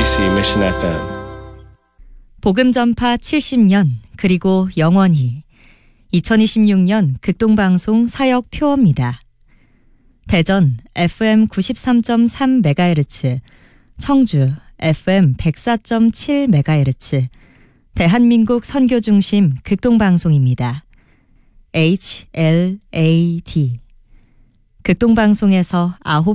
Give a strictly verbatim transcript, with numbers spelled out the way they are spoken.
케이비씨 Mission 에프엠. 복음 전파 칠십 년 그리고 영원히 이천이십육 년 극동방송 사역 표어입니다. 대전 에프엠 구십삼 점 삼 메가헤르츠, 청주 에프엠 백사 점 칠 메가헤르츠, 대한민국 선교중심 극동방송입니다. 에이치 엘 에이 디 극동방송에서 아홉